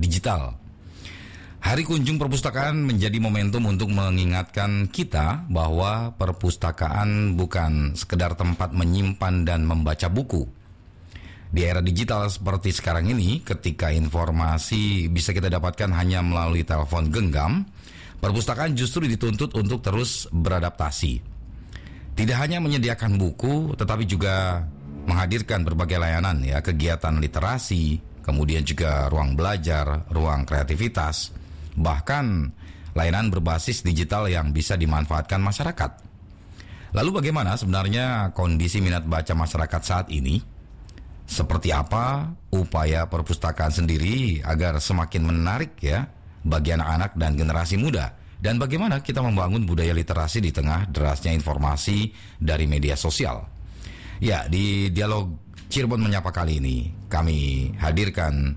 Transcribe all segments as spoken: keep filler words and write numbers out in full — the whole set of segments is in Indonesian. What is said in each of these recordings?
digital. Hari Kunjung Perpustakaan menjadi momentum untuk mengingatkan kita bahwa perpustakaan bukan sekedar tempat menyimpan dan membaca buku. Di era digital seperti sekarang ini, ketika informasi bisa kita dapatkan hanya melalui telepon genggam, perpustakaan justru dituntut untuk terus beradaptasi. Tidak hanya menyediakan buku, tetapi juga menghadirkan berbagai layanan, ya, kegiatan literasi, kemudian juga ruang belajar, ruang kreativitas, bahkan layanan berbasis digital yang bisa dimanfaatkan masyarakat. Lalu bagaimana sebenarnya kondisi minat baca masyarakat saat ini? Seperti apa upaya perpustakaan sendiri agar semakin menarik, ya, bagi anak-anak dan generasi muda? Dan bagaimana kita membangun budaya literasi di tengah derasnya informasi dari media sosial? Ya, di dialog Cirebon Menyapa kali ini kami hadirkan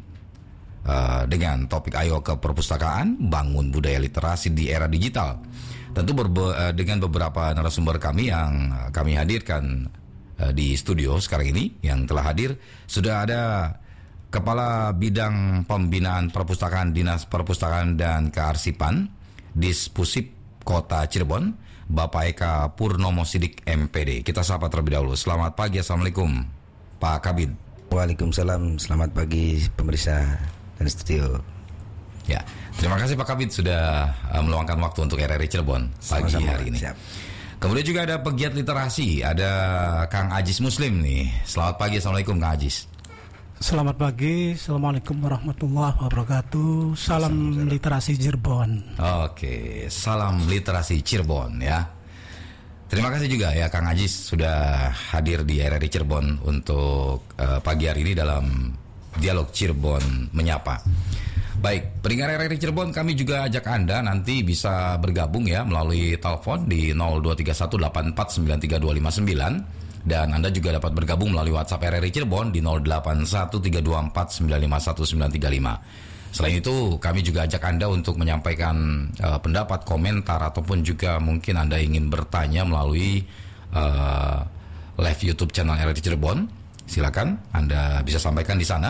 Uh, dengan topik Ayo ke Perpustakaan, bangun budaya literasi di era digital. Tentu berbe- uh, dengan beberapa narasumber kami yang uh, kami hadirkan uh, di studio sekarang ini. Yang telah hadir sudah ada Kepala Bidang Pembinaan Perpustakaan Dinas Perpustakaan dan Kearsipan Dispusip Kota Cirebon, Bapak Eka Purnomo Sidik M P D. Kita sapa terlebih dahulu. Selamat pagi, Assalamualaikum Pak Kabid. Waalaikumsalam, selamat pagi pemirsa dan studio. Ya, terima kasih Pak Kabid sudah uh, meluangkan waktu untuk R R I Cirebon pagi Sama-sama, hari ini. Siap. Kemudian juga ada pegiat literasi, ada Kang Ajis Muslim nih. Selamat pagi, Assalamualaikum Kang Ajis. Selamat pagi, Assalamualaikum warahmatullahi wabarakatuh. Salam Salam. Literasi Cirebon. Oke, salam literasi Cirebon, ya. Terima kasih juga ya Kang Ajis sudah hadir di R R I Cirebon untuk uh, pagi hari ini dalam Dialog Cirebon Menyapa. Baik, pendengar R R I Cirebon, kami juga ajak Anda nanti bisa bergabung, ya, melalui telepon di nol dua tiga satu delapan empat sembilan tiga dua lima sembilan, dan Anda juga dapat bergabung melalui WhatsApp R R I Cirebon di nol delapan satu tiga dua empat sembilan lima satu sembilan tiga lima. Selain itu, kami juga ajak Anda untuk menyampaikan uh, pendapat, komentar, ataupun juga mungkin Anda ingin bertanya melalui uh, live YouTube channel R R I Cirebon. Silakan Anda bisa sampaikan di sana.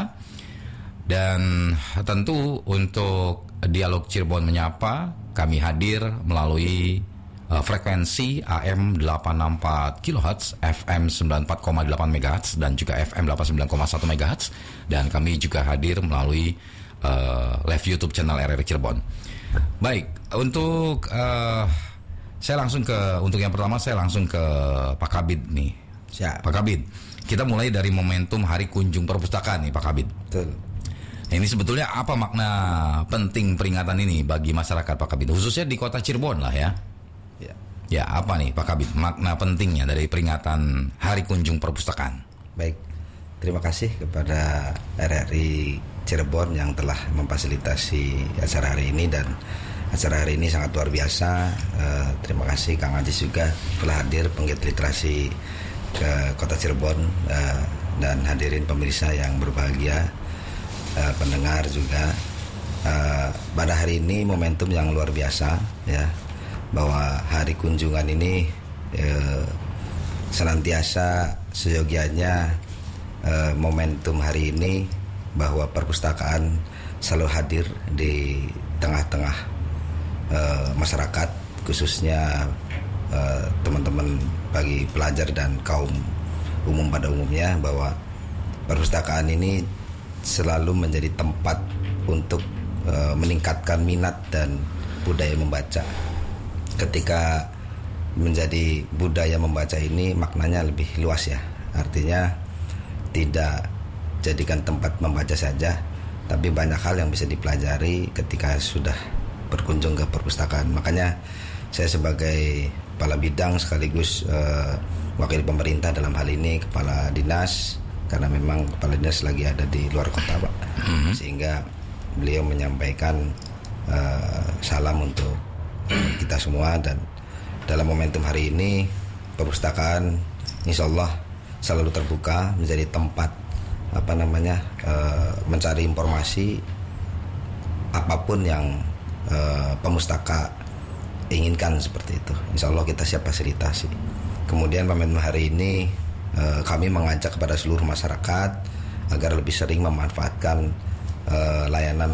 Dan tentu untuk Dialog Cirebon Menyapa, kami hadir melalui uh, frekuensi A M delapan enam empat kilohertz, F M sembilan puluh empat koma delapan megahertz, dan juga F M delapan puluh sembilan koma satu megahertz. Dan kami juga hadir melalui uh, live YouTube channel R R I Cirebon. Baik, untuk uh, saya langsung ke untuk yang pertama saya langsung ke Pak Kabid nih. Siap. Pak Kabid, kita mulai dari momentum Hari Kunjung Perpustakaan nih Pak Kabid. Betul. Ini sebetulnya apa makna penting peringatan ini bagi masyarakat Pak Kabid, khususnya di kota Cirebon lah, ya. Ya. Ya, apa nih Pak Kabid makna pentingnya dari peringatan Hari Kunjung Perpustakaan? Baik, terima kasih kepada R R I Cirebon yang telah memfasilitasi acara hari ini, dan acara hari ini sangat luar biasa. Uh, terima kasih Kang Ajis juga telah hadir, penggiat literasi ke kota Cirebon, uh, dan hadirin pemirsa yang berbahagia, uh, pendengar juga. Uh, pada hari ini momentum yang luar biasa, ya, bahwa hari kunjungan ini uh, senantiasa seyogianya uh, momentum hari ini bahwa perpustakaan selalu hadir di tengah-tengah uh, masyarakat, khususnya uh, teman-teman bagi pelajar dan kaum umum pada umumnya, bahwa perpustakaan ini selalu menjadi tempat untuk uh, meningkatkan minat dan budaya membaca. Ketika menjadi budaya membaca ini maknanya lebih luas, ya, artinya tidak jadikan tempat membaca saja, tapi banyak hal yang bisa dipelajari ketika sudah berkunjung ke perpustakaan. Makanya saya sebagai kepala bidang sekaligus uh, wakil pemerintah dalam hal ini, kepala dinas, karena memang kepala dinas lagi ada di luar kota, Pak, mm-hmm. sehingga beliau menyampaikan uh, salam untuk uh, kita semua. Dan dalam momentum hari ini perpustakaan insya Allah selalu terbuka menjadi tempat apa namanya uh, mencari informasi apapun yang uh, pemustaka inginkan, seperti itu. Insya Allah kita siap fasilitasi. Kemudian momentum hari ini uh, kami mengajak kepada seluruh masyarakat agar lebih sering memanfaatkan uh, layanan